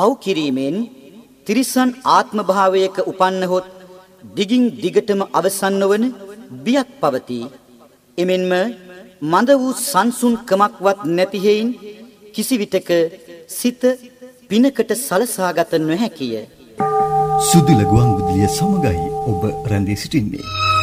පව් කිරීමෙන් තිරිසන් ආත්ම භාවයක උපන්නහොත් දිගින් දිගටම අවසන් නොවන බියක් පවතී. එමෙන්ම මඳ වූ සංසුන් කමක්වත් නැති හේයින් කිසිවිටක සිත පිනකට සලසාගත නොහැකිය. සුදුල ගුවන් විදුලිය සමගයි ඔබ රැඳී සිටින්නේ.